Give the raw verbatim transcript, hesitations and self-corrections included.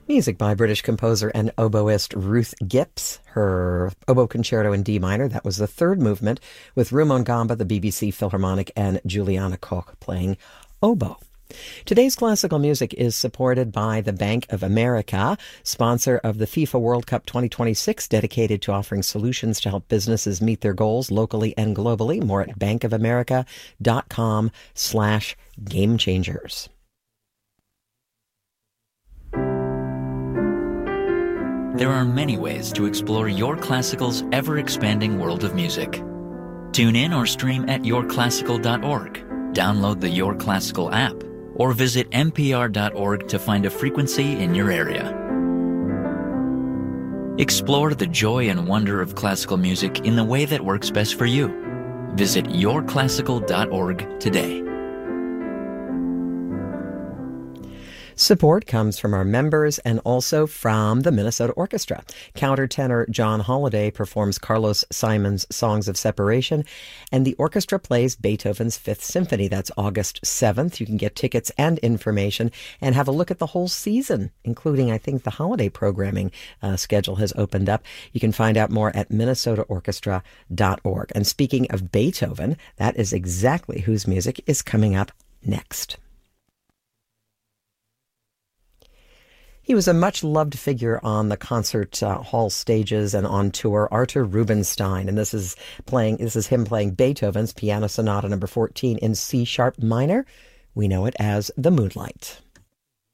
Music by British composer and oboist Ruth Gipps. Her oboe concerto in D minor, that was the third movement, with Rumon Gamba, the B B C Philharmonic, and Juliana Koch playing oboe. Today's classical music is supported by the Bank of America, sponsor of the FIFA World Cup twenty twenty-six, dedicated to offering solutions to help businesses meet their goals locally and globally. More at bankofamerica.com slash game changers. There are many ways to explore Your Classical's ever-expanding world of music. Tune in or stream at your classical dot org, download the Your Classical app, or visit n p r dot org to find a frequency in your area. Explore the joy and wonder of classical music in the way that works best for you. Visit your classical dot org today. Support comes from our members and also from the Minnesota Orchestra. Countertenor John Holliday performs Carlos Simon's Songs of Separation, and the orchestra plays Beethoven's Fifth Symphony. That's August seventh. You can get tickets and information and have a look at the whole season, including, I think, the holiday programming uh, schedule has opened up. You can find out more at minnesota orchestra dot org. And speaking of Beethoven, that is exactly whose music is coming up next. He was a much-loved figure on the concert uh, hall stages and on tour, Artur Rubinstein, and this is playing. This is him playing Beethoven's Piano Sonata Number fourteen in C sharp minor. We know it as the Moonlight.